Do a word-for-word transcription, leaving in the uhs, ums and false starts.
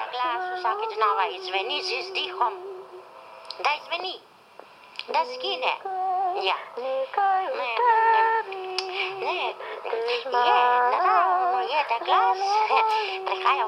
glas vsakeč znova izveni z izdihom. Da izveni, da skine. Ja. Ne, ne, ne, je, naravno je, da glas prehaja